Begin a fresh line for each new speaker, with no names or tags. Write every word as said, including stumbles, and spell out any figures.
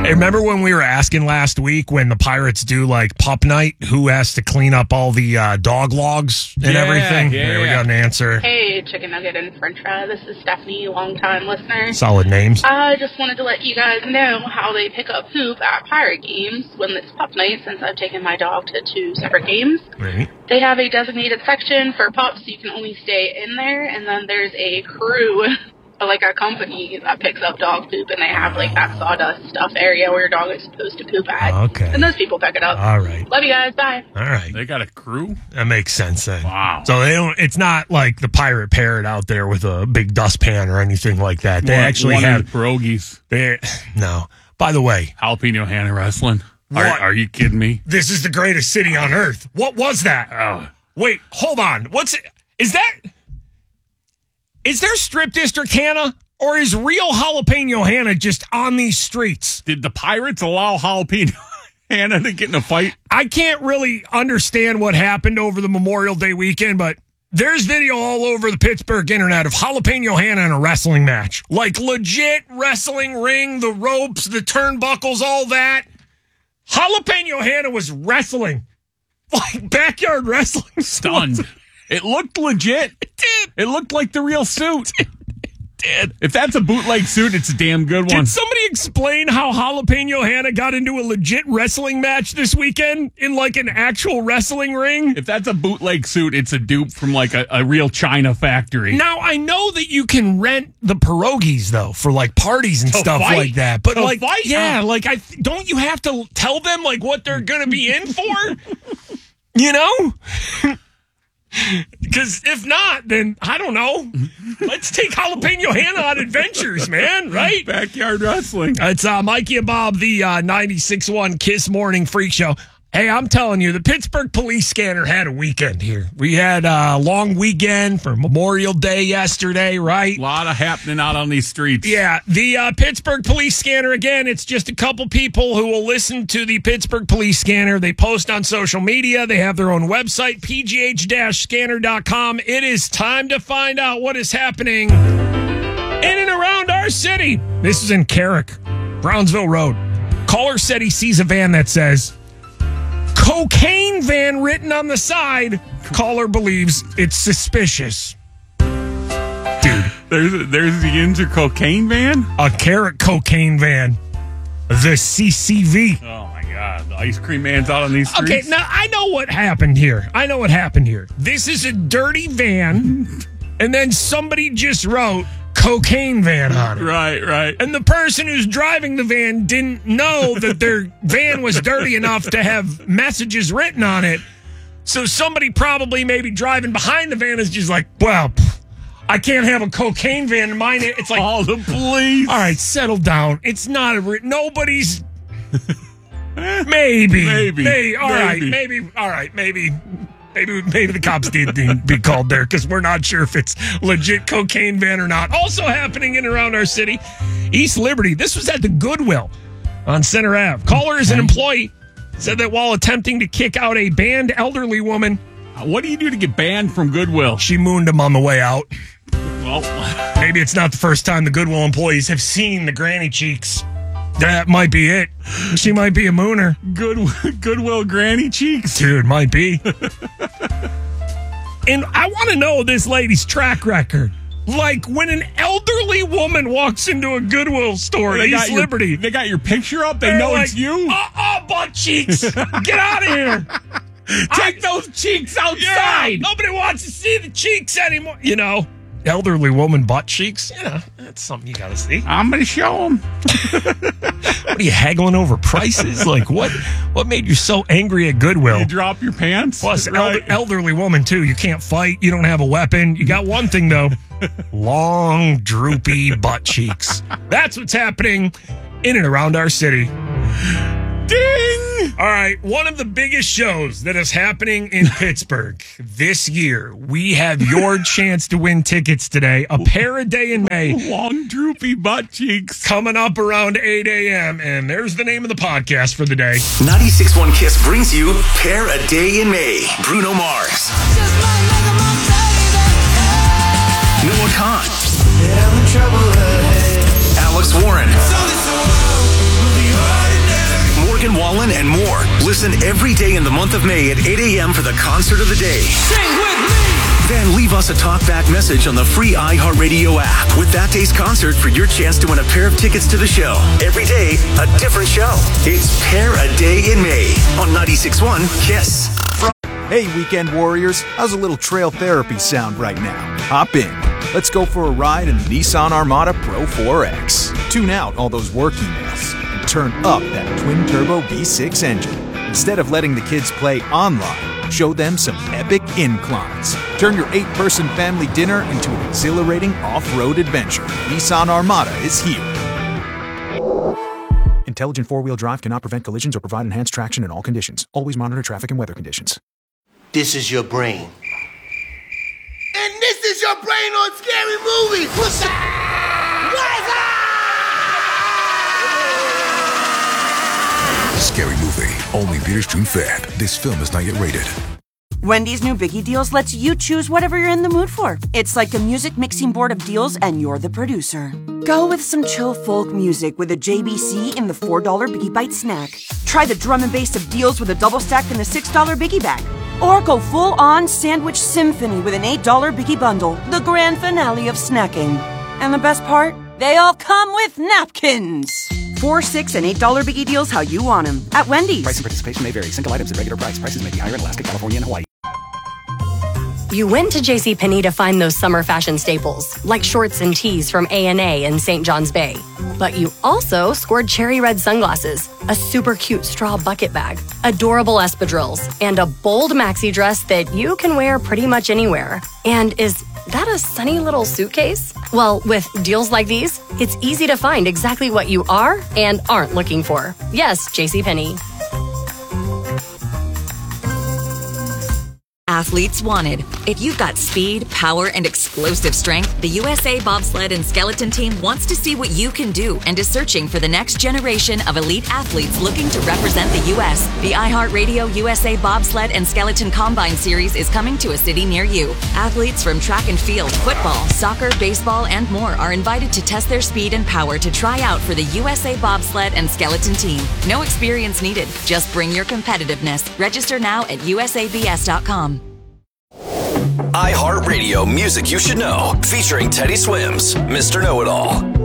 Hey, remember when we were asking last week when the Pirates do like pup night, who has to clean up all the uh, dog logs and
yeah,
everything?
Yeah,
there, we
yeah.
got an answer.
Hey, Chicken Nugget and French Fry. This is Stephanie, long-time listener.
Solid names.
I just wanted to let you guys know how they pick up poop at Pirate games when it's pup night, since I've taken my dog to two separate games.
Right.
They have a designated section for pups, so you can only stay in there, and then there's a crew, like a company that picks up dog poop, and they have like that sawdust stuff area where your dog is supposed to poop at.
Okay.
And those people pick it up.
All right.
Love you guys. Bye.
All right.
They got a crew?
That makes sense then.
Wow.
So they don't. It's not like the pirate parrot out there with a big dustpan or anything like that. They
one,
actually
one
have
of the pierogies.
They no. By the way,
Jalapeno Hannah wrestling. Are,
What?
are you kidding me?
this is the greatest city on earth. What was that?
Oh.
Wait, hold on. What's it? Is that? Is there Strip District Hannah, or is real Jalapeno Hannah just on these streets?
Did the Pirates allow Jalapeno Hannah to get in a fight?
I can't really understand what happened over the Memorial Day weekend, but there's video all over the Pittsburgh internet of Jalapeno Hannah in a wrestling match. Like legit wrestling ring, the ropes, the turnbuckles, all that. Jalapeno Hannah was wrestling. Like backyard wrestling.
Stunned. It looked legit.
It did.
It looked like the real suit.
It did.
If that's a bootleg suit, it's a damn good one.
Did somebody explain how Jalapeno Hannah got into a legit wrestling match this weekend in like an actual wrestling ring?
If that's a bootleg suit, it's a dupe from like a, a real China factory.
Now, I know that you can rent the pierogies, though, for like parties and
To
stuff
fight?
like that. But
To
like,
fight?
yeah, like I don't you have to tell them like what they're going to be in for? You know? Because if not, then I don't know. Let's take Jalapeno Hannah on adventures, man, right?
Backyard wrestling.
It's uh, Mikey and Bob, the uh, ninety-six point one Kiss Morning Freak Show. Hey, I'm telling you, the Pittsburgh Police Scanner had a weekend here. We had a long weekend for Memorial Day yesterday, right?
A lot of happening out on these streets.
Yeah, the uh, Pittsburgh Police Scanner, again, it's just a couple people who will listen to the Pittsburgh Police Scanner. They post on social media. They have their own website, p g h dash scanner dot com. It is time to find out what is happening in and around our city. This is in Carrick, Brownsville Road. Caller said he sees a van that says, cocaine van written on the side. Caller believes it's suspicious. Dude.
There's there's the Inter cocaine van?
A Carrot cocaine van. The C C V.
Oh my God. The ice cream man's out on these streets.
Okay, now I know what happened here. I know what happened here. This is a dirty van, and then somebody just wrote cocaine van on it.
Right, right.
And the person who's driving the van didn't know that their van was dirty enough to have messages written on it. So somebody probably maybe driving behind the van is just like, well, pff, I can't have a cocaine van in mine. It's like,
all the police.
all right, settle down. It's not a, re- nobody's, maybe,
Maybe.
maybe, all right,
Maybe.
maybe, all right, maybe. Maybe maybe the cops need to be called there because we're not sure if it's legit cocaine van or not. Also happening in and around our city, East Liberty. This was at the Goodwill on Center Avenue. Caller is an employee. Said that while attempting to kick out a banned elderly woman,
What do you do to get banned from Goodwill?
she mooned him on the way out.
Well,
Maybe it's not the first time the Goodwill employees have seen the granny cheeks. That might be it. She might be a mooner.
Good, Goodwill granny cheeks.
Dude, might be. And I want to know this lady's track record. Like when an elderly woman walks into a Goodwill store in
They got
East
your-
Liberty.
They got your picture up. They
they're
know
like,
it's you.
Uh-uh, butt cheeks. Get out of here.
Take
I-
those cheeks
Yeah,
outside.
nobody wants to see the cheeks anymore. You know, elderly woman butt cheeks. You know, that's something you got to see.
I'm going to show them.
What are you haggling over prices? Like what? What made you so angry at Goodwill?
You drop your pants.
Plus,
Right.
elder, elderly woman, too. You can't fight. You don't have a weapon. You got one thing, though. Long, droopy butt cheeks. That's what's happening in and around our city.
Ding!
All right, one of the biggest shows that is happening in Pittsburgh this year. We have your chance to win tickets today. A pair a day in May.
Long, droopy butt cheeks.
Coming up around eight a.m. And there's the name of the podcast for the day.
ninety-six point one Kiss brings you Pair a Day in May. Bruno Mars. Noah Khan. Alex Warren. Wallen, and more. Listen every day in the month of May at eight a.m. for the concert of the day.
Sing with me!
Then leave us a talkback message on the free iHeartRadio app with that day's concert for your chance to win a pair of tickets to the show. Every day, a different show. It's Pair a Day in May on ninety-six point one KISS.
Hey, weekend warriors, how's a little trail therapy sound right now? Hop in. Let's go for a ride in the Nissan Armada Pro four X. Tune out all those work emails and turn up that twin-turbo V six engine. Instead of letting the kids play online, show them some epic inclines. Turn your eight-person family dinner into an exhilarating off-road adventure. Nissan Armada is here. Intelligent four-wheel drive cannot prevent collisions or provide enhanced traction in all conditions. Always monitor traffic and weather conditions.
This is your brain. And this is your brain on Scary Movies. What's up? What's up?
Scary Movie. Only theaters June fifth. This film is not yet rated.
Wendy's new Biggie Deals lets you choose whatever you're in the mood for. It's like a music mixing board of deals, and you're the producer. Go with some chill folk music with a J B C in the four dollar Biggie Bite snack. Try the drum and bass of deals with a double stack in the six dollar Biggie Bag. Or go full-on sandwich symphony with an eight dollar Biggie Bundle, the grand finale of snacking. And the best part? They all come with napkins. Four, six, and eight dollar Biggie Deals how you want them at Wendy's.
Price and participation may vary. Single items at regular price. Prices may be higher in Alaska, California, and Hawaii.
You went to JCPenney to find those summer fashion staples, like shorts and tees from A and A in Saint John's Bay. But you also scored cherry red sunglasses, a super cute straw bucket bag, adorable espadrilles, and a bold maxi dress that you can wear pretty much anywhere. And is that a sunny little suitcase? Well, with deals like these, it's easy to find exactly what you are and aren't looking for. Yes, JCPenney.
Athletes wanted. If you've got speed, power, and explosive strength, the U S A Bobsled and Skeleton Team wants to see what you can do and is searching for the next generation of elite athletes looking to represent the U S. The iHeartRadio U S A Bobsled and Skeleton Combine Series is coming to a city near you. Athletes from track and field, football, soccer, baseball, and more are invited to test their speed and power to try out for the U S A Bobsled and Skeleton Team. No experience needed. Just bring your competitiveness. Register now at U S A B S dot com.
iHeartRadio Music You Should Know, featuring Teddy Swims, Mister Know-It-All.